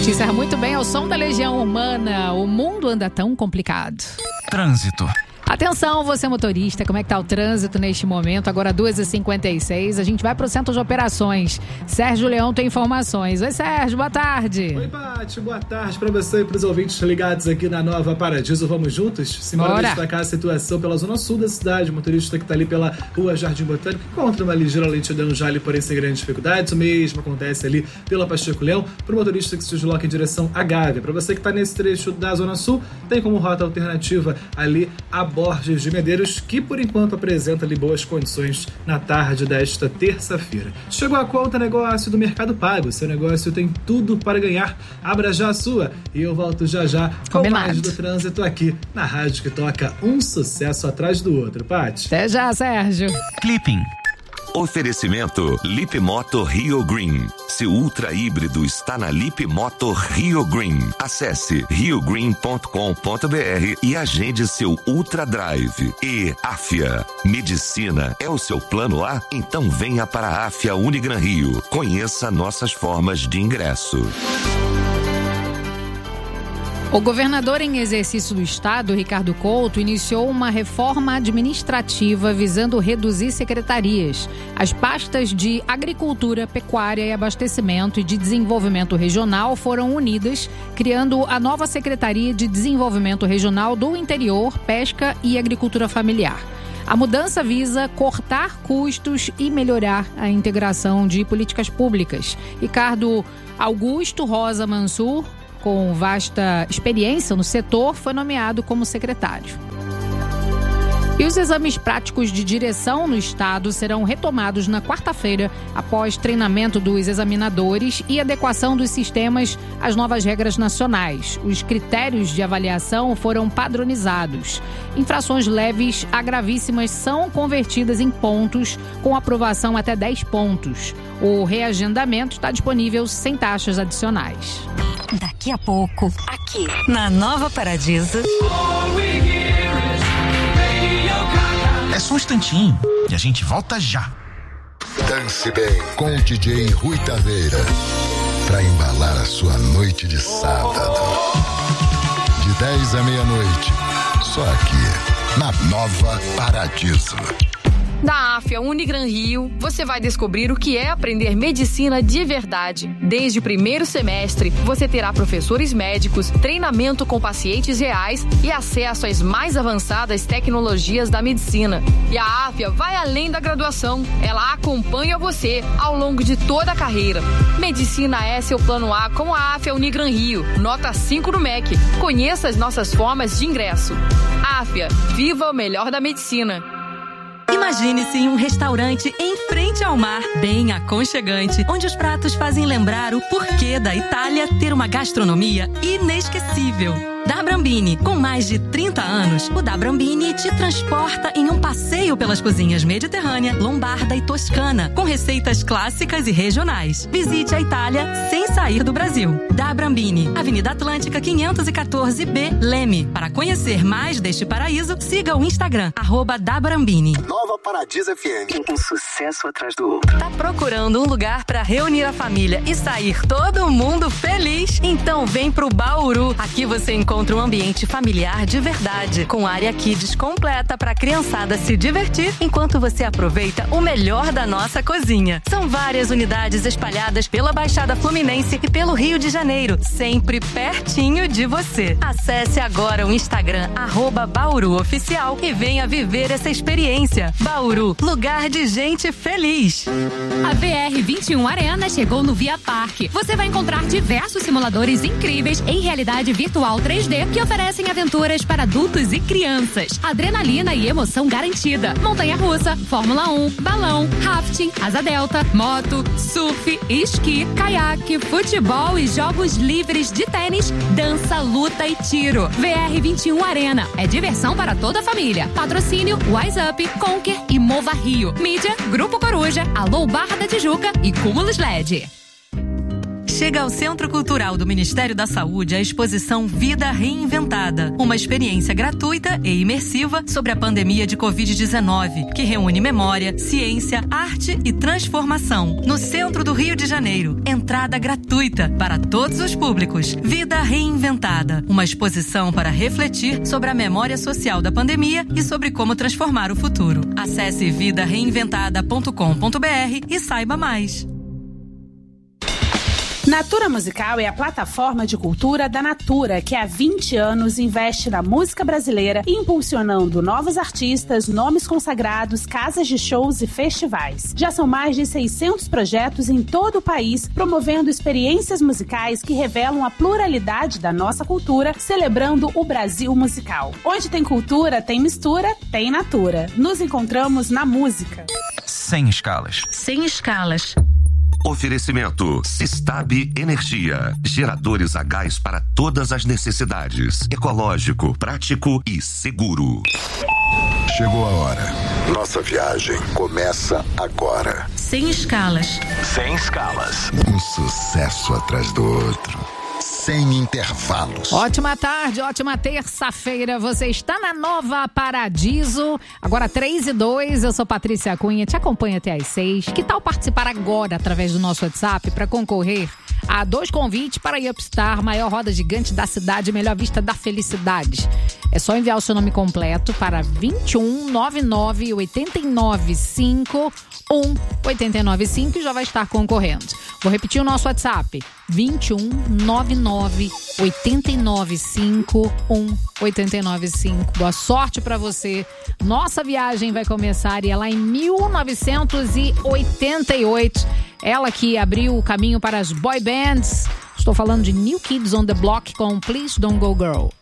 gente encerra muito bem ao som da Legião Urbana. O mundo anda tão complicado. Trânsito. Atenção, você motorista, como é que tá o trânsito neste momento? Agora 2h56, a gente vai pro centro de operações. Sérgio Leão tem informações. Oi, Sérgio, boa tarde. Oi, Paty, boa tarde para você e para os ouvintes ligados aqui na Nova Paradiso. Vamos juntos? Simbora destacar a situação pela zona sul da cidade. O motorista que tá ali pela rua Jardim Botânico encontra uma ligeira lentidão já ali, porém sem grandes dificuldades. O mesmo acontece ali pela Pacheco Leão, para o motorista que se desloca em direção à Gávea. Para você que tá nesse trecho da zona sul, tem como rota alternativa ali a Borges de Medeiros, que por enquanto apresenta ali boas condições na tarde desta terça-feira. Chegou a conta negócio do Mercado Pago. Seu negócio tem tudo para ganhar. Abra já a sua e eu volto já com mais do trânsito aqui na rádio que toca um sucesso atrás do outro. Paty. Até já, Sérgio. Clipping. Oferecimento Lip Moto Rio Green. Seu ultra híbrido está na Lip Moto Rio Green. Acesse riogreen.com.br e agende seu Ultra Drive. E Afia. Medicina é o seu plano A? Então venha para a Afia Unigran Rio. Conheça nossas formas de ingresso. O governador em exercício do estado, Ricardo Couto, iniciou uma reforma administrativa visando reduzir secretarias. As pastas de Agricultura, Pecuária e Abastecimento e de Desenvolvimento Regional foram unidas, criando a nova Secretaria de Desenvolvimento Regional do Interior, Pesca e Agricultura Familiar. A mudança visa cortar custos e melhorar a integração de políticas públicas. Ricardo Augusto Rosa Mansur, com vasta experiência no setor, foi nomeado como secretário. E os exames práticos de direção no estado serão retomados na quarta-feira, após treinamento dos examinadores e adequação dos sistemas às novas regras nacionais. Os critérios de avaliação foram padronizados. Infrações leves a gravíssimas são convertidas em pontos, com aprovação até 10 pontos. O reagendamento está disponível sem taxas adicionais. Daqui a pouco, aqui na Nova Paradiso. É só um instantinho e a gente volta já. Dance bem com o DJ Rui Taveira, pra embalar a sua noite de sábado. De 10 à meia-noite, só aqui na Nova Paradiso. Da Afia Unigran Rio, você vai descobrir o que é aprender medicina de verdade. Desde o primeiro semestre, você terá professores médicos, treinamento com pacientes reais e acesso às mais avançadas tecnologias da medicina. E a Afia vai além da graduação. Ela acompanha você ao longo de toda a carreira. Medicina é seu plano A com a Afia Unigran Rio. Nota 5 no MEC. Conheça as nossas formas de ingresso. Afia, viva o melhor da medicina. Imagine-se em um restaurante em frente ao mar, bem aconchegante, onde os pratos fazem lembrar o porquê da Itália ter uma gastronomia inesquecível. Da Brambini, com mais de 30 anos, o Da Brambini te transporta em um passeio pelas cozinhas mediterrânea, lombarda e toscana, com receitas clássicas e regionais. Visite a Itália sem sair do Brasil. Da Brambini, Avenida Atlântica 514B, Leme. Para conhecer mais deste paraíso, siga o Instagram, @dabrambini. Nova Paradiso FM. Um sucesso atrás do outro. Tá procurando um lugar para reunir a família e sair todo mundo feliz? Então vem pro Bauru. Aqui você encontra um ambiente familiar de verdade, com área kids completa para a criançada se divertir, enquanto você aproveita o melhor da nossa cozinha. São várias unidades espalhadas pela Baixada Fluminense e pelo Rio de Janeiro, sempre pertinho de você. Acesse agora o Instagram @BauruOficial e venha viver essa experiência. Bauru, lugar de gente feliz. A VR21 Arena chegou no Via Parque. Você vai encontrar diversos simuladores incríveis em realidade virtual 3D que oferecem aventuras para adultos e crianças. Adrenalina e emoção garantida. Montanha-russa, Fórmula 1, balão, rafting, asa delta, moto, surf, esqui, caiaque, futebol e jogos livres de tênis, dança, luta e tiro. VR21 Arena. É diversão para toda a família. Patrocínio Wise Up, Conquer e Mova Rio. Mídia, Grupo Coruja, Alô Barra da Tijuca e Cúmulos LED. Chega ao Centro Cultural do Ministério da Saúde a exposição Vida Reinventada, uma experiência gratuita e imersiva sobre a pandemia de Covid-19, que reúne memória, ciência, arte e transformação. No centro do Rio de Janeiro, entrada gratuita para todos os públicos. Vida Reinventada, uma exposição para refletir sobre a memória social da pandemia e sobre como transformar o futuro. Acesse vidareinventada.com.br e saiba mais. Natura Musical é a plataforma de cultura da Natura, que há 20 anos investe na música brasileira, impulsionando novos artistas, nomes consagrados, casas de shows e festivais. Já são mais de 600 projetos em todo o país, promovendo experiências musicais que revelam a pluralidade da nossa cultura, celebrando o Brasil musical. Onde tem cultura, tem mistura, tem Natura. Nos encontramos na música. Sem escalas. Sem escalas. Oferecimento Sistab Energia. Geradores a gás para todas as necessidades. Ecológico, prático e seguro. Chegou a hora. Nossa viagem começa agora. Sem escalas. Sem escalas. Um sucesso atrás do outro. Sem intervalos. Ótima tarde, ótima terça-feira. Você está na Nova Paradiso. Agora 3:02, eu sou Patrícia Cunha, te acompanho até às 6. Que tal participar agora através do nosso WhatsApp para concorrer a 2 convites para a Upstar, maior roda gigante da cidade, melhor vista da felicidade. É só enviar o seu nome completo para 2199 895 1895 e já vai estar concorrendo. Vou repetir o nosso WhatsApp: 2199 895 1895. Boa sorte para você. Nossa viagem vai começar e é lá em 1988. Ela que abriu o caminho para as boy bands. Estou falando de New Kids on the Block com Please Don't Go Girl.